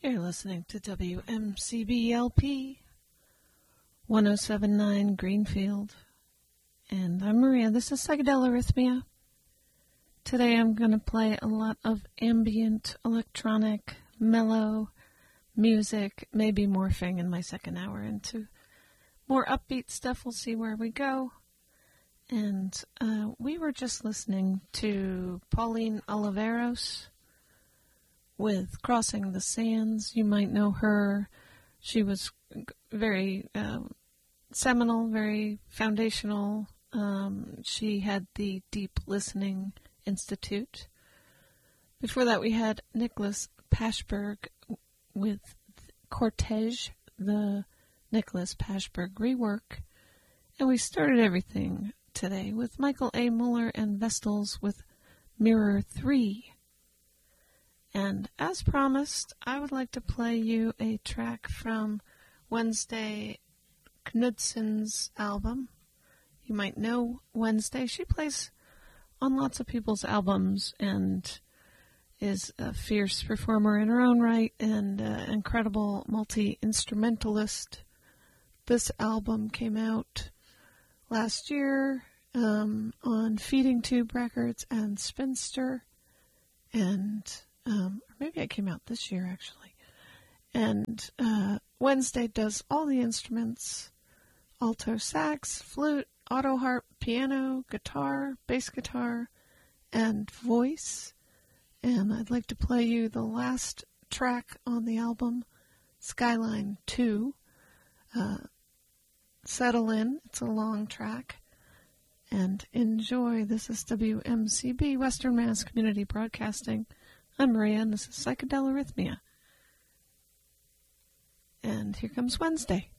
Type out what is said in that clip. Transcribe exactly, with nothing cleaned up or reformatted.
You're listening to W M C B L P one oh seven point nine Greenfield. And I'm Maria. This is Psychedelarrhythmia. Today I'm going to play a lot of ambient, electronic, mellow music, maybe morphing in my second hour into more upbeat stuff. We'll see where we go. And uh, we were just listening to Pauline Oliveros with Crossing the Sands. You might know her. She was very um, seminal, very foundational. Um, she had the Deep Listening Institute. Before that, we had Nicholas Pashberg with Cortege, the Nicholas Pashberg rework. And we started everything today with Michael A. Muller and Vestals with Mirror three. And as promised, I would like to play you a track from Wednesday Knudson's album. You might know Wednesday. She plays on lots of people's albums and is a fierce performer in her own right and an incredible multi-instrumentalist. This album came out last year um, on Feeding Tube Records and Spinster, and Um, or maybe it came out this year, actually. And uh, Wednesday does all the instruments: alto sax, flute, auto harp, piano, guitar, bass guitar, and voice. And I'd like to play you the last track on the album, Skyline two. Uh, settle in. It's a long track. And enjoy. This is W M C B, Western Mass Community Broadcasting. I'm Maria, and this is Psychedelarrhythmia. And here comes Wednesday.